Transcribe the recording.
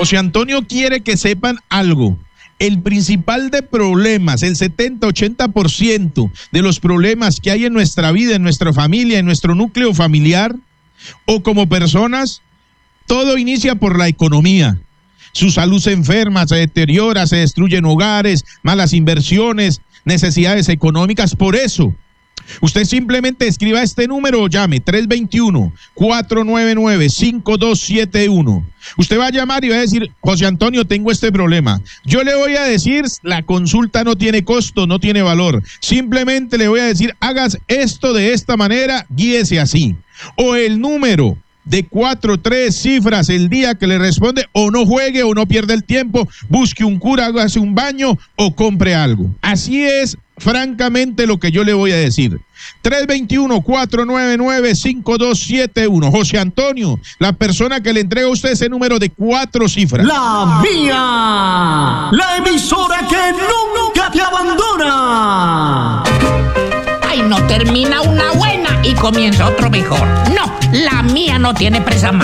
José Antonio quiere que sepan algo. El principal de problemas, el 70-80% de los problemas que hay en nuestra vida, en nuestra familia, en nuestro núcleo familiar o como personas, todo inicia por la economía. Su salud se enferma, se deteriora, se destruyen hogares, malas inversiones, necesidades económicas. Por eso, usted simplemente escriba este número o llame 321-499-5271. Usted va a llamar y va a decir: José Antonio, tengo este problema. Yo le voy a decir, la consulta no tiene costo, no tiene valor. Simplemente le voy a decir: hagas esto de esta manera, guíese así. O el número de 4, 3 cifras el día que le responde, o no juegue o no pierda el tiempo, busque un cura, hágase un baño o compre algo. Así es, francamente, lo que yo le voy a decir. 321-499-5271. José Antonio, la persona que le entrega a usted ese número de 4 cifras. La mía, la emisora que nunca te abandona. Ay, no termina una buena y comienza otro mejor. No, la mía no tiene presa más.